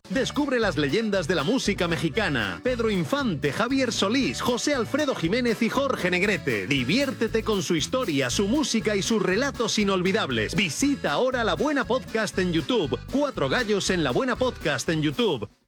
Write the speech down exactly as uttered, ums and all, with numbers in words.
Descubre las leyendas de la música mexicana. Pedro Infante, Javier Solís, José Alfredo Jiménez y Jorge Negrete. Diviértete con su historia, su música y sus relatos inolvidables. Visita ahora La Buena Podcast en YouTube. Cuatro gallos en La Buena Podcast en YouTube.